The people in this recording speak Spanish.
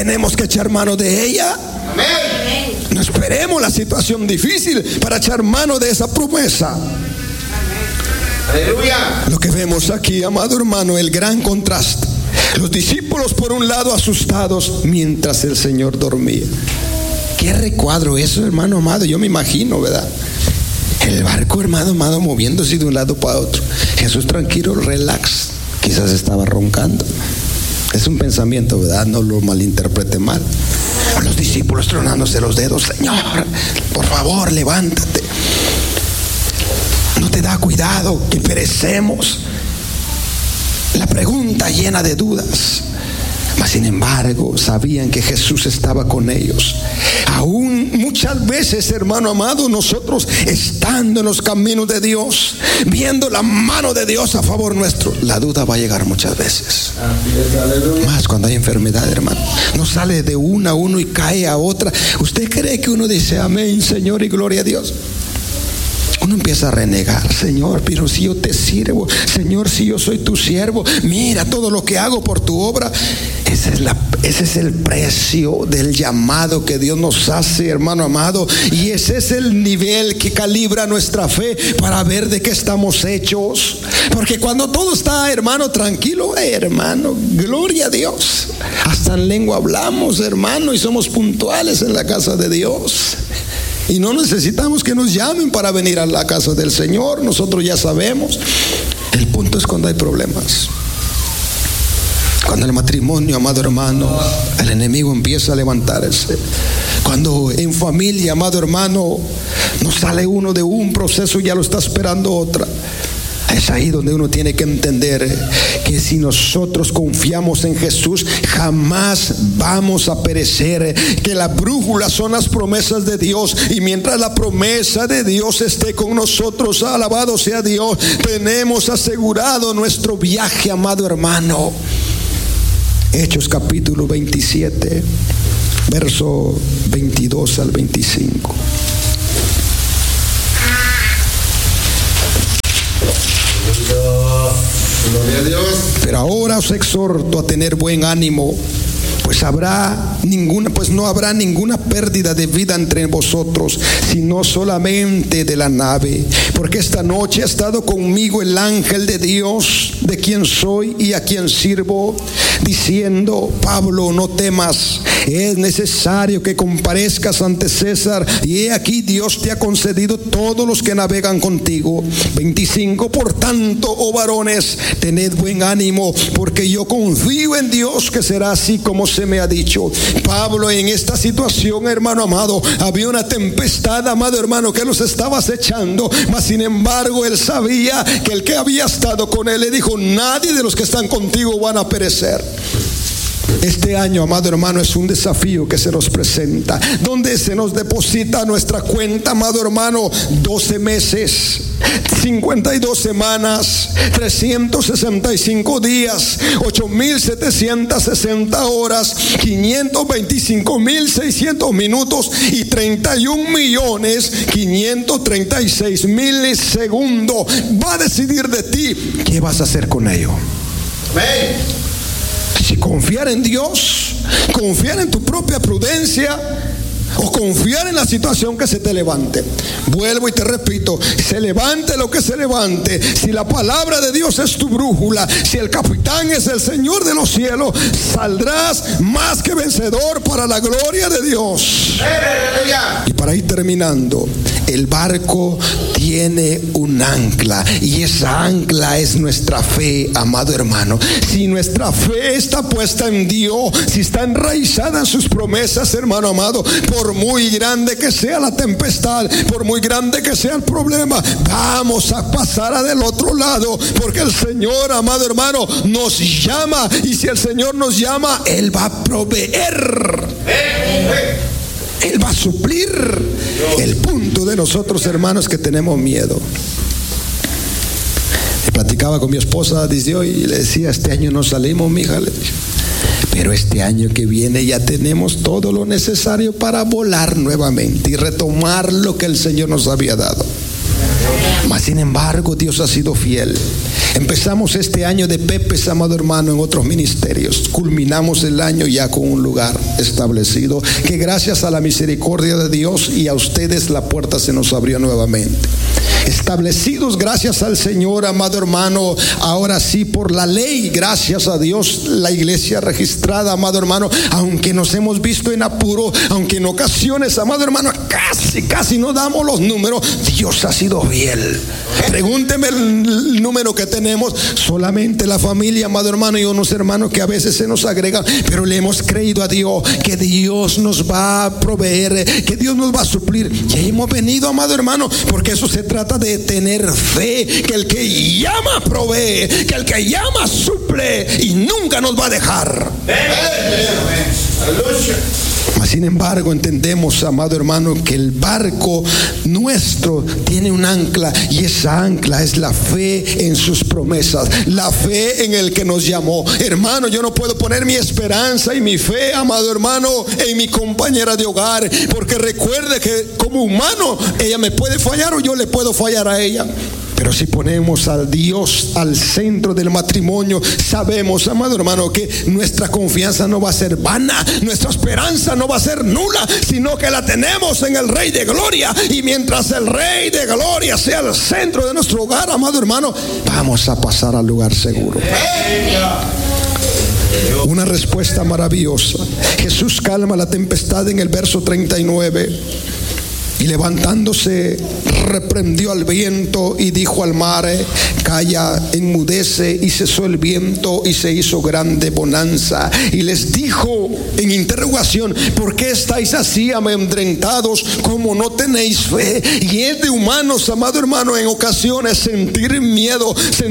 tenemos que echar mano de ella. Amén. No esperemos la situación difícil para echar mano de esa promesa. Aleluya. Lo que vemos aquí, amado hermano, el gran contraste. Los discípulos por un lado asustados mientras el Señor dormía. Qué recuadro eso, hermano amado. Yo me imagino, ¿verdad? El barco, hermano amado, moviéndose de un lado para otro. Jesús tranquilo, relax. Quizás estaba roncando. Es un pensamiento, ¿verdad? No lo malinterprete mal. Los discípulos tronándose los dedos. Señor, por favor, levántate. No te da cuidado que perecemos. La pregunta llena de dudas. Mas sin embargo, sabían que Jesús estaba con ellos. Aún muchas veces, hermano amado, nosotros estando en los caminos de Dios, viendo la mano de Dios a favor nuestro, la duda va a llegar muchas veces. Más cuando hay enfermedad, hermano. No sale de una a uno y cae a otra. ¿Usted cree que uno dice amén, Señor, y gloria a Dios? Uno empieza a renegar. Señor, pero si yo te sirvo. Señor, si yo soy tu siervo. Mira todo lo que hago por tu obra. Ese es el precio del llamado que Dios nos hace, hermano amado. Y ese es el nivel que calibra nuestra fe para ver de qué estamos hechos. Porque cuando todo está, hermano, tranquilo, hermano, gloria a Dios. Hasta en lengua hablamos, hermano, y somos puntuales en la casa de Dios. Y no necesitamos que nos llamen para venir a la casa del Señor. Nosotros ya sabemos. El punto es cuando hay problemas. Cuando el matrimonio, amado hermano, el enemigo empieza a levantarse. Cuando en familia, amado hermano, no sale uno de un proceso y ya lo está esperando otra. Es ahí donde uno tiene que entender que si nosotros confiamos en Jesús, jamás vamos a perecer. Que la brújula son las promesas de Dios. Y mientras la promesa de Dios esté con nosotros, alabado sea Dios, tenemos asegurado nuestro viaje, amado hermano. Hechos capítulo 27, verso 22 al 25. Gloria a Dios. Pero ahora os exhorto a tener buen ánimo, pues no habrá ninguna pérdida de vida entre vosotros, sino solamente de la nave. Porque esta noche ha estado conmigo el ángel de Dios, de quien soy y a quien sirvo, diciendo: Pablo, no temas, es necesario que comparezcas ante César, y he aquí Dios te ha concedido todos los que navegan contigo. 25. Por tanto, oh varones, tened buen ánimo, porque yo confío en Dios que será así como se me ha dicho. Pablo, en esta situación, hermano amado, había una tempestad, amado hermano, que los estaba acechando, mas sin embargo él sabía que el que había estado con él le dijo: nadie de los que están contigo van a perecer. Este año, amado hermano, es un desafío que se nos presenta, donde se nos deposita nuestra cuenta, amado hermano, 12 meses, 52 semanas, 365 días, 8,760 horas, 525,600 minutos y 31,536,000 segundos. Va a decidir de ti qué vas a hacer con ello. Amén. Si confiar en Dios, confiar en tu propia prudencia, o confiar en la situación que se te levante. Vuelvo y te repito, se levante lo que se levante, si la palabra de Dios es tu brújula, si el capitán es el Señor de los cielos, saldrás más que vencedor para la gloria de Dios. Y para ir terminando, el barco tiene un ancla, y esa ancla es nuestra fe, amado hermano. Si nuestra fe está puesta en Dios, si está enraizada en sus promesas, hermano amado, por muy grande que sea la tempestad, por muy grande que sea el problema, vamos a pasar del otro lado, porque el Señor, amado hermano, nos llama, y si el Señor nos llama, Él va a proveer. Él va a suplir. El punto de nosotros, hermanos, que tenemos miedo. Y platicaba con mi esposa desde hoy y le decía: este año no salimos, mija, le dije, pero este año que viene ya tenemos todo lo necesario para volar nuevamente y retomar lo que el Señor nos había dado. Mas sin embargo, Dios ha sido fiel. Empezamos este año de Pepes, amado hermano, en otros ministerios. Culminamos el año ya con un lugar establecido, que gracias a la misericordia de Dios y a ustedes la puerta se nos abrió nuevamente. Establecidos gracias al Señor, amado hermano, ahora sí por la ley, gracias a Dios, la iglesia registrada, amado hermano, aunque nos hemos visto en apuro, aunque en ocasiones, amado hermano, casi no damos los números, Dios ha sido fiel. Pregúnteme el número que tenemos, solamente la familia, amado hermano, y unos hermanos que a veces se nos agregan, pero le hemos creído a Dios que Dios nos va a proveer, que Dios nos va a suplir. Y hemos venido, amado hermano, porque eso se trata de tener fe, que el que llama provee, que el que llama suple y nunca nos va a dejar. Mas sin embargo entendemos, amado hermano, que el barco nuestro tiene un ancla, y esa ancla es la fe en sus promesas, la fe en el que nos llamó. Hermano, yo no puedo poner mi esperanza y mi fe, amado hermano, en mi compañera de hogar, porque recuerde que como humano ella me puede fallar o yo le puedo fallar a ella. Pero si ponemos al Dios al centro del matrimonio, sabemos, amado hermano, que nuestra confianza no va a ser vana, nuestra esperanza no va a ser nula, sino que la tenemos en el Rey de Gloria. Y mientras el Rey de Gloria sea el centro de nuestro hogar, amado hermano, vamos a pasar al lugar seguro. Una respuesta maravillosa. Jesús calma la tempestad en el verso 39. Y levantándose, reprendió al viento y dijo al mar: calla, enmudece. Y cesó el viento y se hizo grande bonanza. Y les dijo en interrogación: ¿por qué estáis así amedrentados, como no tenéis fe? Y es de humanos, amado hermano, en ocasiones sentir miedo,